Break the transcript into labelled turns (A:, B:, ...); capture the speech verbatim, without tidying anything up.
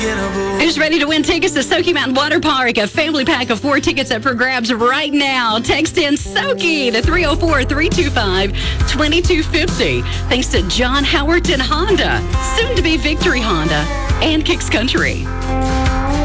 A: Who's ready to win tickets to Smoky Mountain Water Park? A family pack of four tickets up for grabs right now. Text in Soaky to three oh four, three two five, two two five oh. Thanks to John Howerton Honda, soon to be Victory Honda, and Kicks Country.